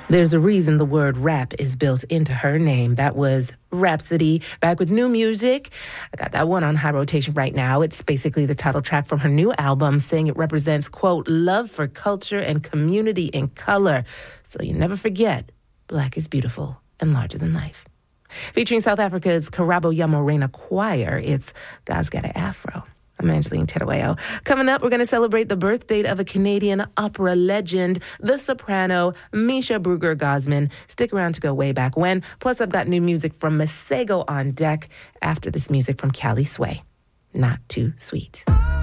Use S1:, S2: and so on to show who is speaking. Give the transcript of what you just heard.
S1: There's a reason the word rap is built into her name. That was Rapsody, back with new music. I got that one on high rotation right now. It's basically the title track from her new album, saying it represents, quote, love for culture and community in color. So you never forget, Black is beautiful and larger than life. Featuring South Africa's Karabo Ya Morena Choir, it's God's Got an Afro. I'm Angeline Tedaweo. Coming up, we're going to celebrate the birth date of a Canadian opera legend, the soprano Misha Bruegger-Gosman. Stick around to go way back when. Plus, I've got new music from Masego on deck after this music from Cali Sway. Not Too Sweet.